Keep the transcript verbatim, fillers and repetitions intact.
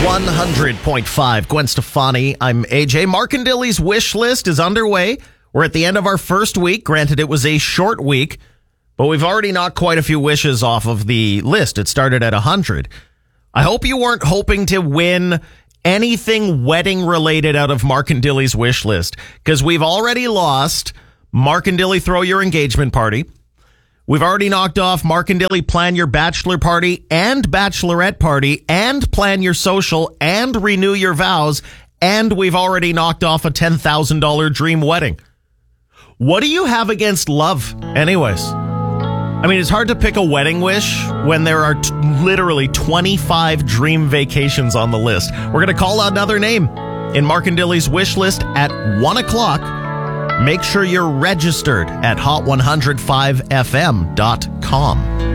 one hundred point five Gwen Stefani. I'm A J. Mark and Dilly's wish list is underway. We're at the end of our first week. Granted, it was a short week, but we've already knocked quite a few wishes off of the list. It started at one hundred. I hope you weren't hoping to win anything wedding related out of Mark and Dilly's wish list, because we've already lost Mark and Dilly Throw Your Engagement Party. We've already knocked off Mark and Dilly Plan Your Bachelor Party and Bachelorette Party and Plan Your Social and Renew Your Vows. And we've already knocked off a ten thousand dollars dream wedding. What do you have against love anyways? I mean, it's hard to pick a wedding wish when there are t- literally twenty-five dream vacations on the list. We're going to call out another name in Mark and Dilly's wish list at one o'clock. Make sure you're registered at hot one oh five f m dot com.